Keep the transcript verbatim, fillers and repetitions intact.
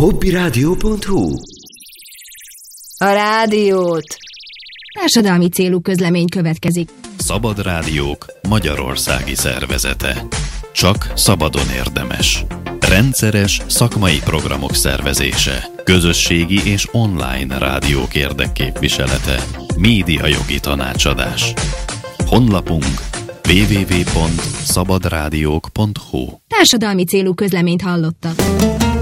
hobbyradio pont hu. A rádiót! Társadalmi célú közlemény következik. Szabad Rádiók Magyarországi Szervezete. Csak szabadon érdemes. Rendszeres szakmai programok szervezése. Közösségi és online rádiók érdekképviselete. Médiajogi tanácsadás. Honlapunk double-u double-u double-u pont szabad rádiók pont hu. Társadalmi célú közleményt hallottak.